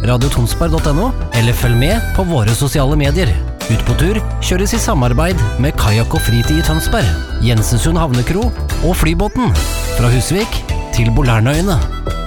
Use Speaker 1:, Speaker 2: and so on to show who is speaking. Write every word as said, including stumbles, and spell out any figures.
Speaker 1: radiotonsberg punktum no, eller følg med på våre sosiale medier. Ut på tur kjøres i samarbeid med Kajak og Fritid i Tønsberg, Jensensund Havnekro og Flybåten, fra Husvik til Bolærnøyene.